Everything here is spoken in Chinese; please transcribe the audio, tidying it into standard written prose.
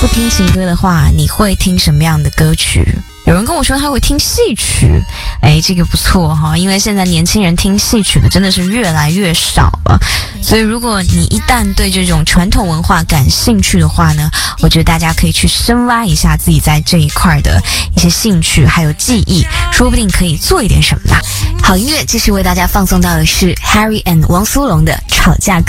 听情歌的话，你会听什么样的歌曲？有人跟我说他会听戏曲，这个不错哈，因为现在年轻人听戏曲的真的是越来越少了，所以如果你一旦对这种传统文化感兴趣的话呢，我觉得大家可以去深挖一下自己在这一块的一些兴趣还有记忆，说不定可以做一点什么吧。好音乐继续为大家放送到的是 Harry and 王苏泷的吵架歌。